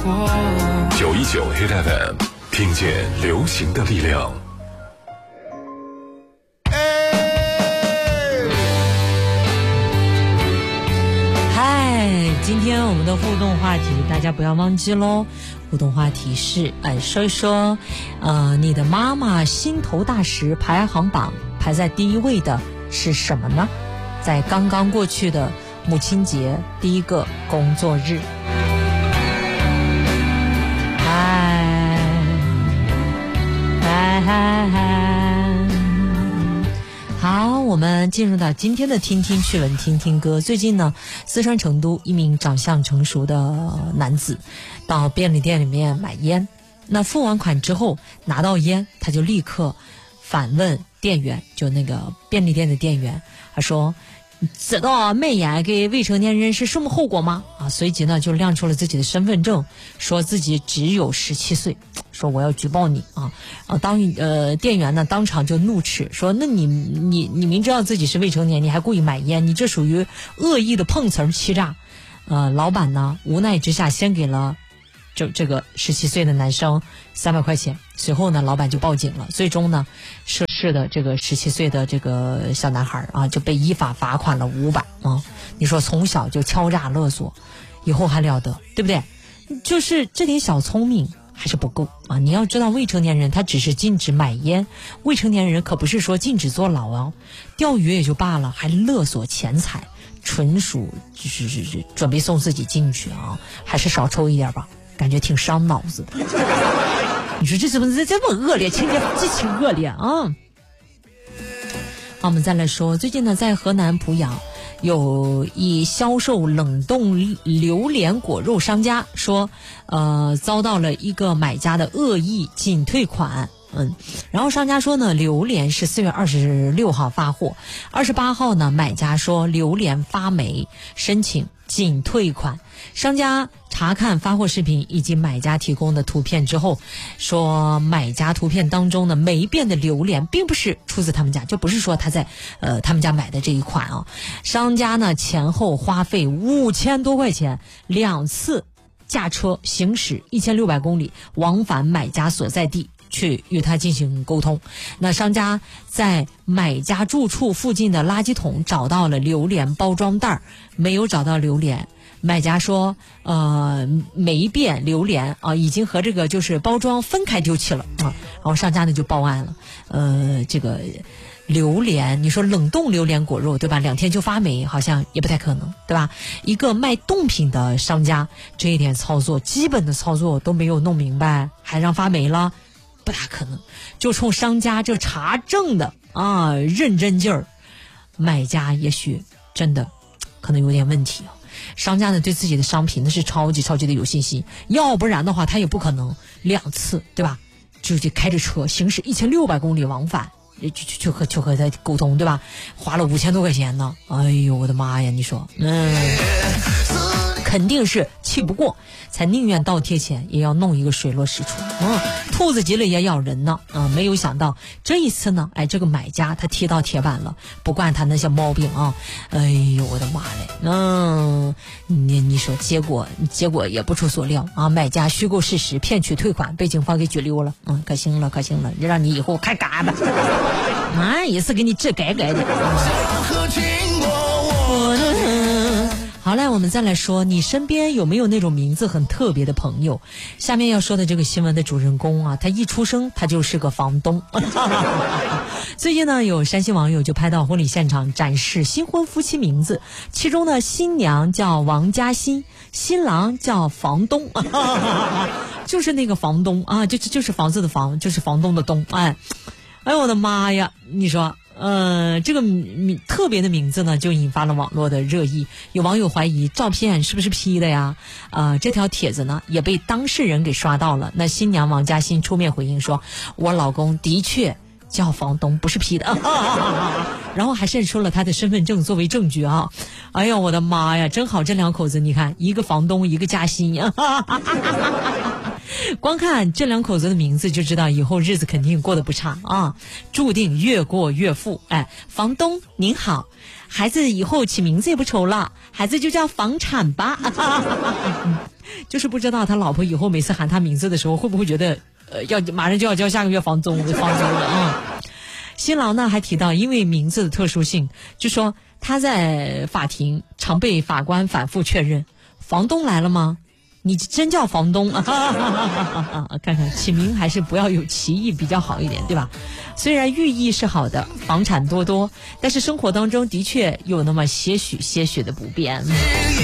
过。 919 Hit FM， 听见流行的力量。 今天我们的互动话题大家不要忘记咯，互动话题是说一说你的妈妈心头大石排行榜排在第一位的是什么呢？在刚刚过去的母亲节第一个工作日。好，我们进入到今天的听听趣闻听听歌。最近呢，四川成都一名长相成熟的男子到便利店里面买烟，那付完款之后拿到烟，他就立刻反问店员，就那个便利店的店员，他说知道卖烟给未成年人是什么后果吗？随即呢就亮出了自己的身份证，说自己只有17岁，说我要举报你店员呢当场就怒斥说，那你明知道自己是未成年，你还故意买烟，你这属于恶意的碰瓷欺诈。老板呢无奈之下先给了这个17岁的男生300块钱，随后呢老板就报警了，最终呢涉事的这个17岁的这个小男孩就被依法罚款了500你说从小就敲诈勒索，以后还了得，对不对？就是这点小聪明还是不够你要知道未成年人他只是禁止买烟，未成年人可不是说禁止坐牢钓鱼也就罢了，还勒索钱财，纯属就是准备送自己进去还是少抽一点吧，感觉挺伤脑子的。你说这怎么这么恶劣，情节极其恶劣好，我们再来说，最近呢在河南濮阳有一销售冷冻榴莲果肉商家说遭到了一个买家的恶意仅退款。然后商家说呢，榴莲是4月26号发货，28号呢买家说榴莲发霉，申请仅退款。商家查看发货视频以及买家提供的图片之后，说买家图片当中呢霉变的榴莲并不是出自他们家，就不是说他在他们家买的这一款商家呢前后花费5000多块钱，2次驾车行驶1600公里往返买家所在地去与他进行沟通。那商家在买家住处附近的垃圾桶找到了榴莲包装袋，没有找到榴莲。买家说霉变榴莲已经和这个就是包装分开丢弃了然后商家呢就报案了。这个榴莲，你说冷冻榴莲果肉对吧，2天就发霉好像也不太可能，对吧？一个卖冻品的商家这一点操作，基本的操作都没有弄明白，还让发霉了，不大可能。就冲商家这查证的认真劲儿，买家也许真的可能有点问题商家呢对自己的商品那是超级的有信心，要不然的话他也不可能2次对吧，就开着车行驶1600公里往返就和他沟通对吧，花了5000多块钱呢。哎呦我的妈呀，你说肯定是气不过，才宁愿倒贴钱也要弄一个水落石出。兔子急了也咬人呢。没有想到这一次呢，这个买家他踢到铁板了，不惯他那些毛病哎呦我的妈嘞！你说结果也不出所料买家虚构事实骗取退款，被警方给拘留了。可行了，让你以后开嘎巴也是给你治改的。好嘞，我们再来说，你身边有没有那种名字很特别的朋友？下面要说的这个新闻的主人公他一出生他就是个房东。最近呢，有山西网友就拍到婚礼现场展示新婚夫妻名字，其中呢新娘叫王嘉欣，新郎叫房东，就是那个房东就是房子的房，就是房东的东。哎呦我的妈呀，你说这个特别的名字呢就引发了网络的热议，有网友怀疑照片是不是 P 的呀？这条帖子呢也被当事人给刷到了。那新娘王嘉欣出面回应说，我老公的确叫房东，不是 P 的。然后还献出了他的身份证作为证据哎呦我的妈呀，真好，这2口子你看，一个房东一个嘉欣。光看这2口子的名字就知道以后日子肯定过得不差注定越过越富。房东您好，孩子以后起名字也不愁了，孩子就叫房产吧。 就是不知道他老婆以后每次喊他名字的时候，会不会觉得马上就要交下个月房租了啊？新郎呢还提到，因为名字的特殊性，就说他在法庭常被法官反复确认：房东来了吗？你真叫房东啊？看看起名还是不要有歧义比较好一点，对吧？虽然寓意是好的，房产多多，但是生活当中的确有那么些许的不便。